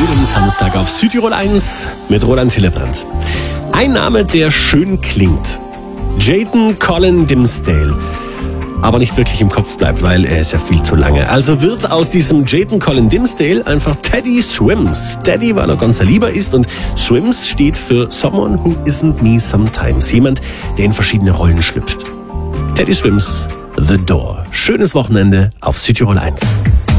Jeden Samstag auf Südtirol 1 mit Roland Hillebrand. Ein Name, der schön klingt. Jayden Colin Dimsdale. Aber nicht wirklich im Kopf bleibt, weil er ist ja viel zu lange. Also wird aus diesem Jayden Colin Dimsdale einfach Teddy Swims. Teddy, weil er ganz ein Lieber ist, und Swims steht für Someone Who Isn't Me Sometimes. Jemand, der in verschiedene Rollen schlüpft. Teddy Swims, The Door. Schönes Wochenende auf Südtirol 1.